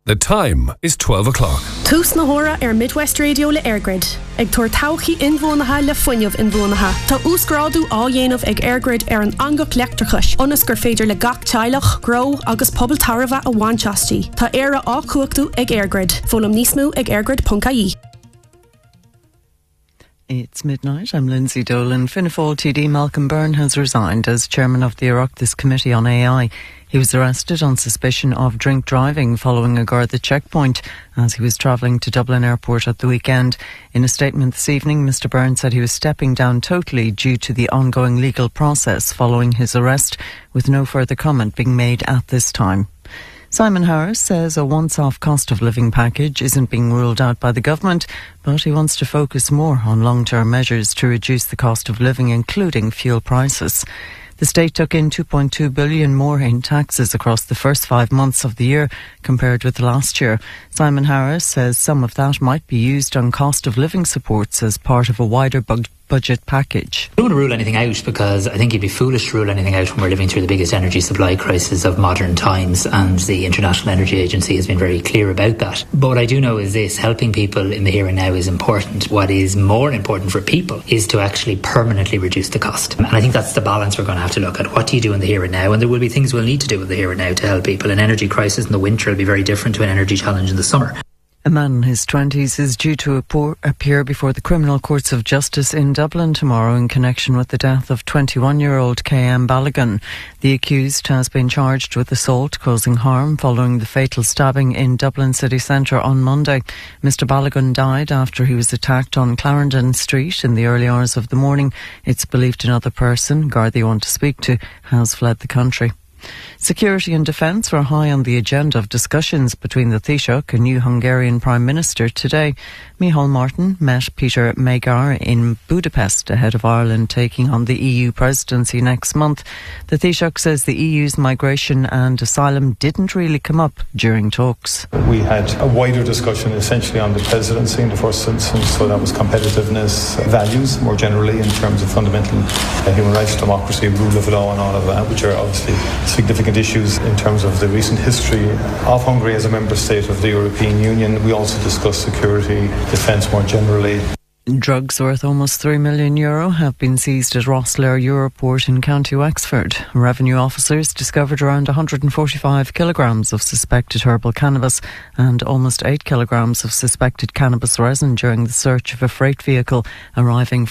The time is 12 o'clock. Tús na hora Midwest Radio le Airgrid. Ag tuair tauchaí inbhuanaithe le fuinneamh inbhuanaithe. Tá úsgrádu á dhéanamh ag Airgrid an angach leachtarchais. Ionas gur féidir le gach teilech, gro agus pobl tarbha a bhainteastí. Tá éire á cuachtaú ag Airgrid. Fólam níos mó ag airgrid.ie. It's midnight. I'm Lindsay Dolan. Fianna Fáil TD Malcolm Byrne has resigned as chairman of the Oireachtas Committee on AI. He was arrested on suspicion of drink driving following a Garda checkpoint as he was travelling to Dublin Airport at the weekend. In a statement this evening, Mr Byrne said he was stepping down totally due to the ongoing legal process following his arrest, with no further comment being made at this time. Simon Harris says a once-off cost of living package isn't being ruled out by the government, but he wants to focus more on long-term measures to reduce the cost of living, including fuel prices. The state took in $2.2 billion more in taxes across the first 5 months of the year compared with last year. Simon Harris says some of that might be used on cost of living supports as part of a wider budget package. I don't want to rule anything out, because I think you'd be foolish to rule anything out when we're living through the biggest energy supply crisis of modern times, and the International Energy Agency has been very clear about that. But what I do know is this: helping people in the here and now is important. What is more important for people is to actually permanently reduce the cost. And I think that's the balance we're going to have to look at. What do you do in the here and now? And there will be things we'll need to do in the here and now to help people. An energy crisis in the winter will be very different to an energy challenge in the summer. A man in his 20s is due to appear before the Criminal Courts of Justice in Dublin tomorrow in connection with the death of 21-year-old K.M. Balogun. The accused has been charged with assault causing harm following the fatal stabbing in Dublin city centre on Monday. Mr Balogun died after he was attacked on Clarendon Street in the early hours of the morning. It's believed another person, Gardaí want to speak to, has fled the country. Security and defence were high on the agenda of discussions between the Taoiseach and new Hungarian Prime Minister today. Micheál Martin met Peter Magyar in Budapest ahead of Ireland taking on the EU presidency next month. The Taoiseach says the EU's migration and asylum didn't really come up during talks. We had a wider discussion essentially on the presidency in the first instance, so that was competitiveness, values more generally in terms of fundamental human rights, democracy, rule of law and all of that, which are obviously significant issues in terms of the recent history of Hungary as a member state of the European Union. We also discussed security, defence more generally. Drugs worth almost €3 million have been seized at Rosslare Europort in County Wexford. Revenue officers discovered around 145 kilograms of suspected herbal cannabis and almost 8 kilograms of suspected cannabis resin during the search of a freight vehicle arriving